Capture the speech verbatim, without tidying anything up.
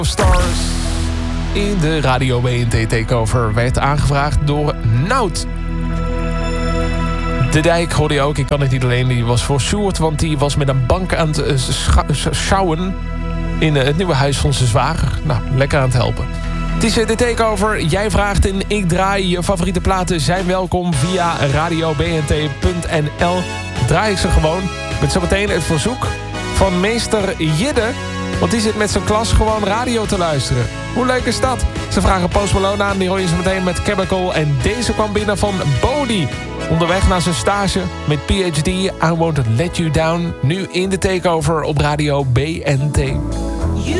Stars in de Radio B N T Takeover werd aangevraagd door Nout. De Dijk hoorde je ook. Ik kan het niet alleen. Die was voor Sjoerd, want die was met een bank aan het uh, scha- sjouwen in uh, het nieuwe huis van zijn zwager. Nou, lekker aan het helpen. Het is uh, de Takeover. Jij vraagt in, ik draai. Je favoriete platen zijn welkom via radio b n t punt n l. Draai ik ze gewoon met zometeen het verzoek van meester Jidde. Want die zit met zijn klas gewoon radio te luisteren. Hoe leuk is dat? Ze vragen Post Malone aan, die hoor je zo meteen met Chemical. En deze kwam binnen van Bodie. Onderweg naar zijn stage met P H D. I Won't Let You Down. Nu in de Takeover op Radio B N T.